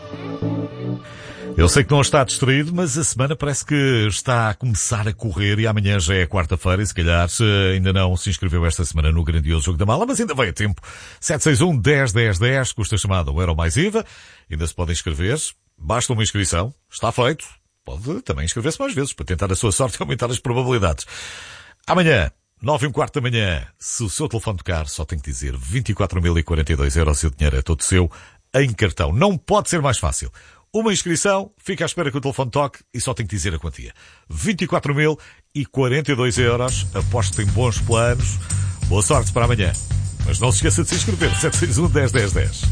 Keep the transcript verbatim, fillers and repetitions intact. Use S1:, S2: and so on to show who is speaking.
S1: Eu sei que não está distraído, mas a semana parece que está a começar a correr e amanhã já é quarta-feira e se calhar ainda não se inscreveu esta semana no grandioso Jogo da Mala, mas ainda vai a tempo. sete seis um, dez, dez, dez, custa a chamada o Euro mais I V A. Ainda se pode inscrever, basta uma inscrição, está feito. Pode também inscrever-se mais vezes para tentar a sua sorte e aumentar as probabilidades. Amanhã, nove e um quarto da manhã, se o seu telefone tocar, só tem que dizer vinte e quatro mil e quarenta e dois euros e o dinheiro é todo seu em cartão. Não pode ser mais fácil. Uma inscrição, fica à espera que o telefone toque e só tem que dizer a quantia. vinte e quatro mil e quarenta e dois euros. Aposto que tem bons planos. Boa sorte para amanhã. Mas não se esqueça de se inscrever. sete seis um, dez, dez, dez.